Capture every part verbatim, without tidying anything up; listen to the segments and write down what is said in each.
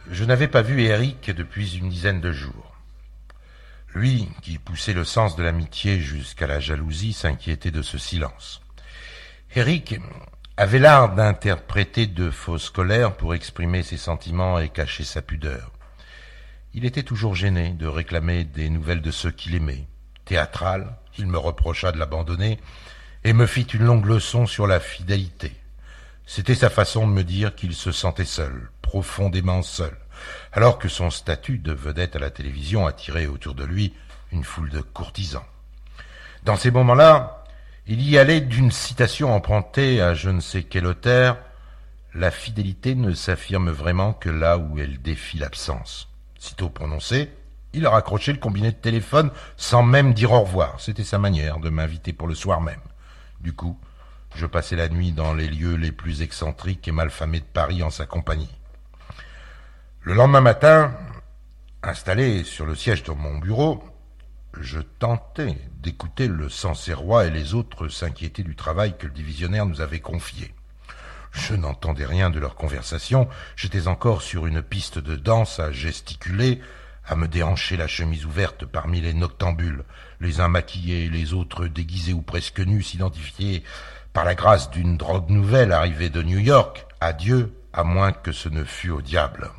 Je n'avais pas vu Éric depuis une dizaine de jours. Lui, qui poussait le sens de l'amitié jusqu'à la jalousie, s'inquiétait de ce silence. Éric avait l'art d'interpréter de fausses colères pour exprimer ses sentiments et cacher sa pudeur. Il était toujours gêné de réclamer des nouvelles de ceux qu'il aimait. Théâtral, il me reprocha de l'abandonner et me fit une longue leçon sur la fidélité. C'était sa façon de me dire qu'il se sentait seul, profondément seul, alors que son statut de vedette à la télévision attirait autour de lui une foule de courtisans. Dans ces moments-là, il y allait d'une citation empruntée à je ne sais quel auteur. La fidélité ne s'affirme vraiment que là où elle défie l'absence. Sitôt prononcé, il raccrochait le combiné de téléphone sans même dire au revoir. C'était sa manière de m'inviter pour le soir même. Du coup, je passais la nuit dans les lieux les plus excentriques et malfamés de Paris en sa compagnie. Le lendemain matin, installé sur le siège de mon bureau, je tentais d'écouter le Sancerrois et les autres s'inquiéter du travail que le divisionnaire nous avait confié. Je n'entendais rien de leur conversation, j'étais encore sur une piste de danse à gesticuler, à me déhancher la chemise ouverte parmi les noctambules, les uns maquillés, les autres déguisés ou presque nus, s'identifier par la grâce d'une drogue nouvelle arrivée de New York, à Dieu, à moins que ce ne fût au diable.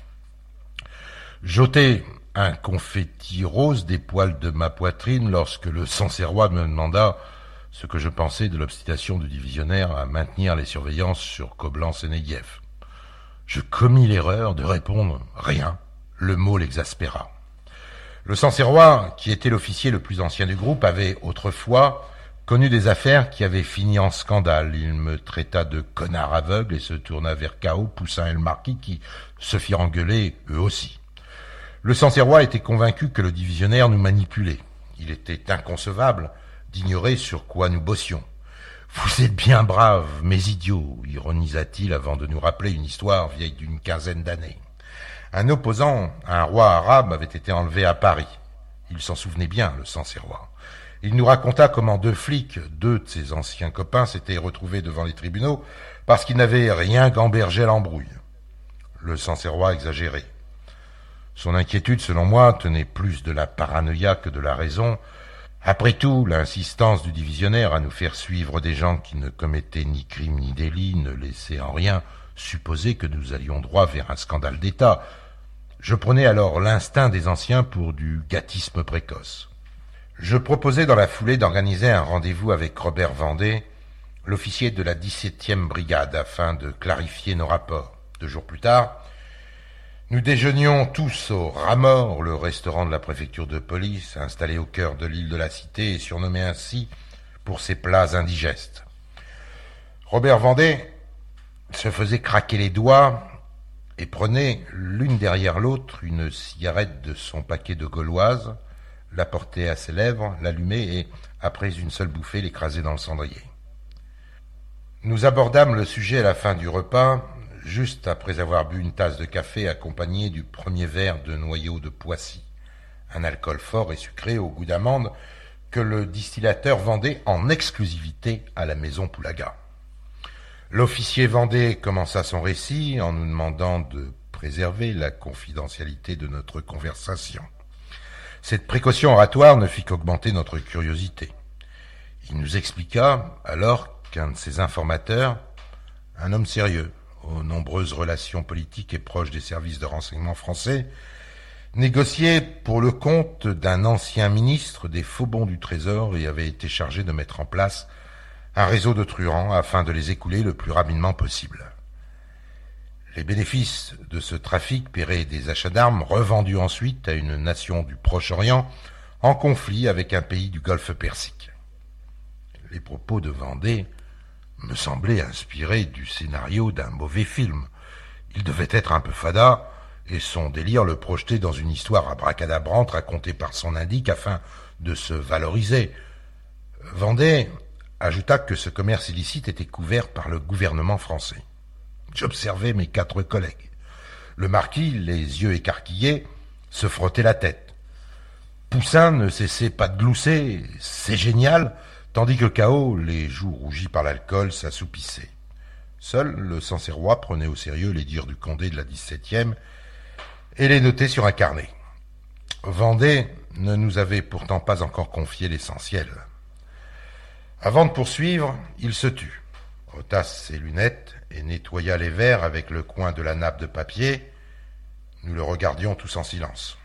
J'ôtais un confetti rose des poils de ma poitrine lorsque le Sancerrois me demanda ce que je pensais de l'obstination du divisionnaire à maintenir les surveillances sur Coblence-Sénéguiev. Je commis l'erreur de répondre « rien ». Le mot l'exaspéra. Le Sancerrois, qui était l'officier le plus ancien du groupe, avait autrefois connu des affaires qui avaient fini en scandale. Il me traita de connard aveugle et se tourna vers K O, Poussin et le marquis qui se firent engueuler eux aussi. Le Sancerrois était convaincu que le divisionnaire nous manipulait. Il était inconcevable d'ignorer sur quoi nous bossions. « Vous êtes bien braves, mes idiots », ironisa-t-il avant de nous rappeler une histoire vieille d'une quinzaine d'années. Un opposant à un roi arabe avait été enlevé à Paris. Il s'en souvenait bien, le Sancerrois. Il nous raconta comment deux flics, deux de ses anciens copains, s'étaient retrouvés devant les tribunaux parce qu'ils n'avaient rien gambergé à l'embrouille. Le Sancerrois exagérait. Son inquiétude, selon moi, tenait plus de la paranoïa que de la raison. Après tout, l'insistance du divisionnaire à nous faire suivre des gens qui ne commettaient ni crime ni délit ne laissait en rien supposer que nous allions droit vers un scandale d'État. Je prenais alors l'instinct des anciens pour du gâtisme précoce. Je proposai dans la foulée d'organiser un rendez-vous avec Robert Vendée, l'officier de la dix-septième brigade, afin de clarifier nos rapports. Deux jours plus tard, nous déjeunions tous au Rat-Mort, le restaurant de la préfecture de police, installé au cœur de l'île de la Cité et surnommé ainsi pour ses plats indigestes. Robert Vendée se faisait craquer les doigts et prenait l'une derrière l'autre une cigarette de son paquet de gauloises, la portait à ses lèvres, l'allumait et, après une seule bouffée, l'écrasait dans le cendrier. Nous abordâmes le sujet à la fin du repas, juste après avoir bu une tasse de café accompagnée du premier verre de noyau de Poissy, un alcool fort et sucré au goût d'amande que le distillateur vendait en exclusivité à la maison Poulaga. L'officier Vendée commença son récit en nous demandant de préserver la confidentialité de notre conversation. Cette précaution oratoire ne fit qu'augmenter notre curiosité. Il nous expliqua alors qu'un de ses informateurs, un homme sérieux, aux nombreuses relations politiques et proche des services de renseignement français, négociait pour le compte d'un ancien ministre des faux bons du Trésor et avait été chargé de mettre en place un réseau de truands afin de les écouler le plus rapidement possible. Les bénéfices de ce trafic paieraient des achats d'armes revendus ensuite à une nation du Proche-Orient en conflit avec un pays du Golfe Persique. Les propos de Vendée me semblaient inspirés du scénario d'un mauvais film. Il devait être un peu fada, et son délire le projetait dans une histoire abracadabrante racontée par son indique afin de se valoriser. Vendée ajouta que ce commerce illicite était couvert par le gouvernement français. J'observais mes quatre collègues. Le marquis, les yeux écarquillés, se frottait la tête. Poussin ne cessait pas de glousser « c'est génial », tandis que K O, les joues rougies par l'alcool, s'assoupissait. Seul le Sancerrois prenait au sérieux les dires du Condé de la dix-septième et les noter sur un carnet. Vendée ne nous avait pourtant pas encore confié l'essentiel. Avant de poursuivre, il se tut, ôta ses lunettes et nettoya les verres avec le coin de la nappe de papier. Nous le regardions tous en silence.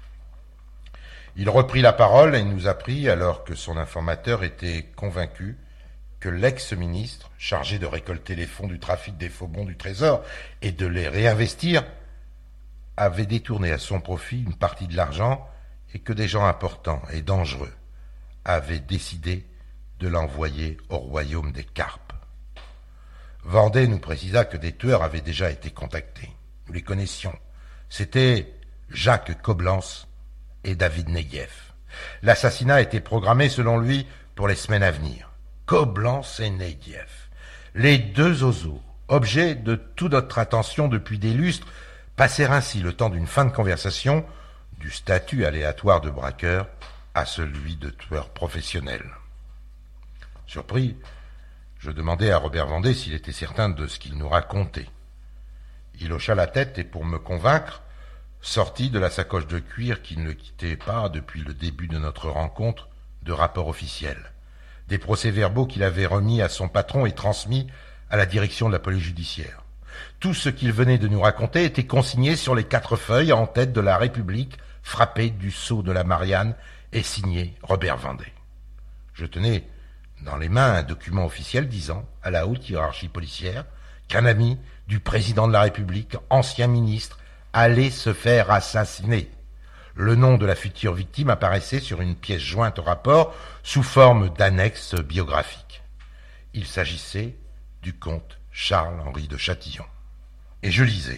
Il reprit la parole et nous apprit, alors que son informateur était convaincu que l'ex-ministre, chargé de récolter les fonds du trafic des faux bons du Trésor et de les réinvestir, avait détourné à son profit une partie de l'argent et que des gens importants et dangereux avaient décidé de l'envoyer au royaume des Carpes. Vendée nous précisa que des tueurs avaient déjà été contactés. Nous les connaissions. C'étaient Jacques Coblence et David Neguieff. L'assassinat était programmé, selon lui, pour les semaines à venir. Coblence et Neguieff, les deux oseaux, objets de toute notre attention depuis des lustres, passèrent ainsi le temps d'une fin de conversation du statut aléatoire de braqueur à celui de tueur professionnel. Surpris, je demandai à Robert Vendée s'il était certain de ce qu'il nous racontait. Il hocha la tête et, pour me convaincre, sortit de la sacoche de cuir qui ne le quittait pas depuis le début de notre rencontre de rapports officiels, des procès-verbaux qu'il avait remis à son patron et transmis à la direction de la police judiciaire. Tout ce qu'il venait de nous raconter était consigné sur les quatre feuilles en tête de la République, frappée du sceau de la Marianne et signé Robert Vendée. Je tenais dans les mains un document officiel disant, à la haute hiérarchie policière, qu'un ami du président de la République, ancien ministre, allait se faire assassiner. Le nom de la future victime apparaissait sur une pièce jointe au rapport sous forme d'annexe biographique. Il s'agissait du comte Charles-Henri de Châtillon. Et je lisais.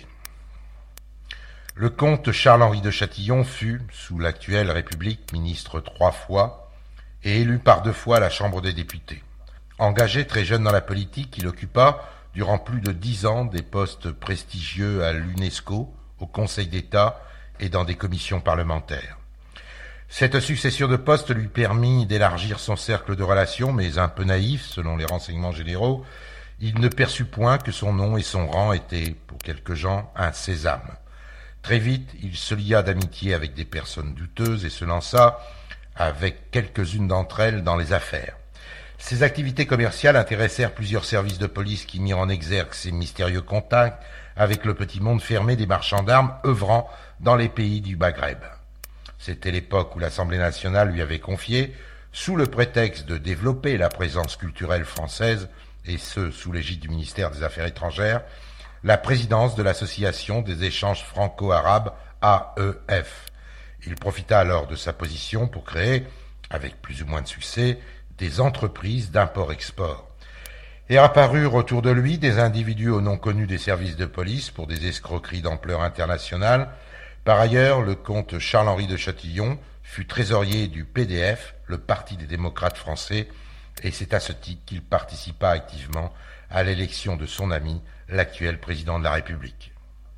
Le comte Charles-Henri de Châtillon fut, sous l'actuelle République, ministre trois fois et élu par deux fois à la Chambre des députés. Engagé très jeune dans la politique, il occupa, durant plus de dix ans, des postes prestigieux à l'UNESCO, au Conseil d'État et dans des commissions parlementaires. Cette succession de postes lui permit d'élargir son cercle de relations, mais un peu naïf, selon les renseignements généraux, il ne perçut point que son nom et son rang étaient, pour quelques gens, un sésame. Très vite, il se lia d'amitié avec des personnes douteuses et se lança, avec quelques-unes d'entre elles, dans les affaires. Ses activités commerciales intéressèrent plusieurs services de police qui mirent en exergue ses mystérieux contacts avec le petit monde fermé des marchands d'armes œuvrant dans les pays du Maghreb. C'était l'époque où l'Assemblée nationale lui avait confié, sous le prétexte de développer la présence culturelle française, et ce, sous l'égide du ministère des Affaires étrangères, la présidence de l'Association des échanges franco-arabes A E F. Il profita alors de sa position pour créer, avec plus ou moins de succès, des entreprises d'import-export. Et apparurent autour de lui des individus au nom connu des services de police pour des escroqueries d'ampleur internationale. Par ailleurs, le comte Charles-Henri de Châtillon fut trésorier du P D F, le Parti des démocrates français, et c'est à ce titre qu'il participa activement à l'élection de son ami, l'actuel président de la République.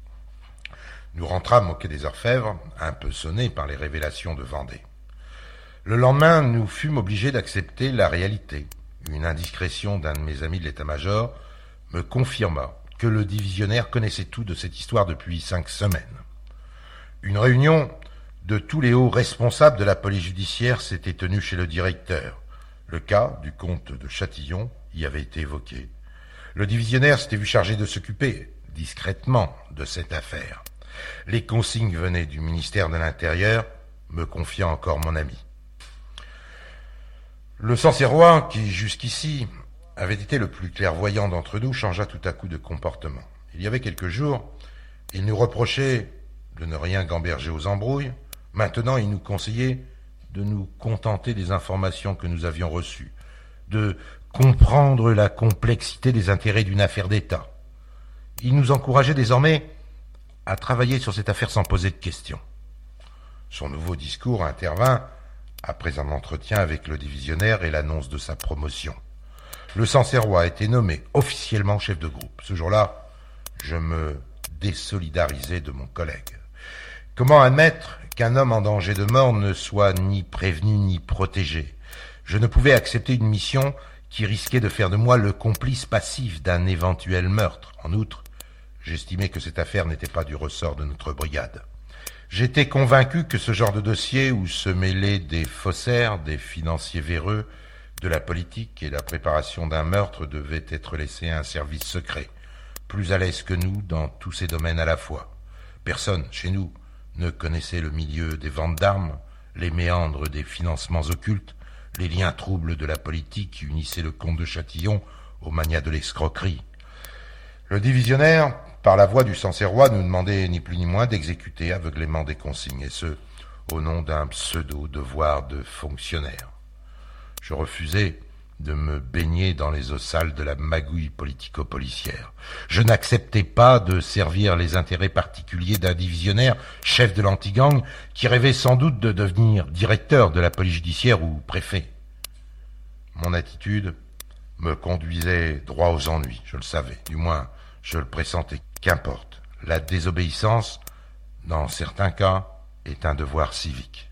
Nous rentrâmes au quai des Orfèvres, un peu sonnés par les révélations de Vendée. Le lendemain, nous fûmes obligés d'accepter la réalité. Une indiscrétion d'un de mes amis de l'état-major me confirma que le divisionnaire connaissait tout de cette histoire depuis cinq semaines. Une réunion de tous les hauts responsables de la police judiciaire s'était tenue chez le directeur. Le cas du comte de Châtillon y avait été évoqué. Le divisionnaire s'était vu chargé de s'occuper, discrètement, de cette affaire. Les consignes venaient du ministère de l'Intérieur, me confia encore mon ami. Le Sancerrois, qui jusqu'ici avait été le plus clairvoyant d'entre nous, changea tout à coup de comportement. Il y avait quelques jours, il nous reprochait de ne rien gamberger aux embrouilles. Maintenant, il nous conseillait de nous contenter des informations que nous avions reçues, de comprendre la complexité des intérêts d'une affaire d'État. Il nous encourageait désormais à travailler sur cette affaire sans poser de questions. Son nouveau discours intervint après un entretien avec le divisionnaire et l'annonce de sa promotion. Le Sancerrois a été nommé officiellement chef de groupe. Ce jour-là, je me désolidarisais de mon collègue. Comment admettre qu'un homme en danger de mort ne soit ni prévenu ni protégé? Je ne pouvais accepter une mission qui risquait de faire de moi le complice passif d'un éventuel meurtre. En outre, j'estimais que cette affaire n'était pas du ressort de notre brigade. J'étais convaincu que ce genre de dossier où se mêlaient des faussaires, des financiers véreux, de la politique et la préparation d'un meurtre devait être laissé à un service secret, plus à l'aise que nous dans tous ces domaines à la fois. Personne, chez nous, ne connaissait le milieu des ventes d'armes, les méandres des financements occultes, les liens troubles de la politique qui unissaient le comte de Châtillon au mania de l'escroquerie. Le divisionnaire, par la voix du Sancerrois, nous demandait ni plus ni moins d'exécuter aveuglément des consignes, et ce, au nom d'un pseudo-devoir de fonctionnaire. Je refusais de me baigner dans les eaux sales de la magouille politico-policière. Je n'acceptais pas de servir les intérêts particuliers d'un divisionnaire, chef de l'antigang, qui rêvait sans doute de devenir directeur de la police judiciaire ou préfet. Mon attitude me conduisait droit aux ennuis, je le savais, du moins je le pressentais. Qu'importe, la désobéissance, dans certains cas, est un devoir civique.